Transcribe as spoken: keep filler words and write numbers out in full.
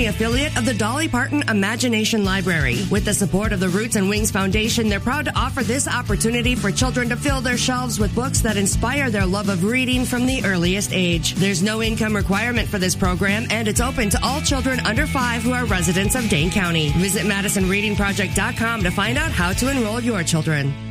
Affiliate of the Dolly Parton Imagination Library. With the support of the Roots and Wings Foundation, they're proud to offer this opportunity for children to fill their shelves with books that inspire their love of reading from the earliest age. There's no income requirement for this program, and it's open to all children under five who are residents of Dane County. Visit Madison Reading Project dot com to find out how to enroll your children.